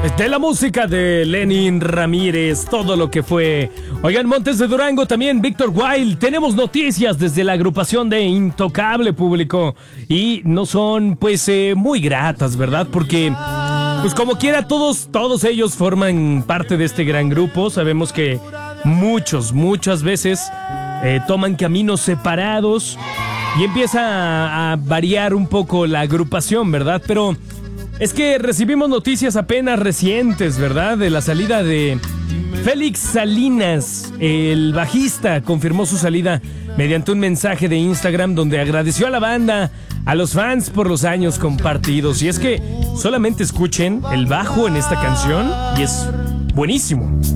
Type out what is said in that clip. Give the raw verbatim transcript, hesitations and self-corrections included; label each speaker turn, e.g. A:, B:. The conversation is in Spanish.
A: De la música de Lenin Ramírez, todo lo que fue. Oigan, Montes de Durango también, Víctor Wild. Tenemos noticias desde la agrupación de Intocable, público. Y no son, pues, eh, muy gratas, ¿verdad? Porque, pues, como quiera, todos, todos ellos forman parte de este gran grupo. Sabemos que muchos, muchas veces eh, toman caminos separados y empieza a, a variar un poco la agrupación, ¿verdad? Pero es que recibimos noticias apenas recientes, ¿verdad? De la salida de Félix Salinas, el bajista, confirmó su salida mediante un mensaje de Instagram donde agradeció a la banda, a los fans por los años compartidos. Y es que solamente escuchen el bajo en esta canción y es buenísimo.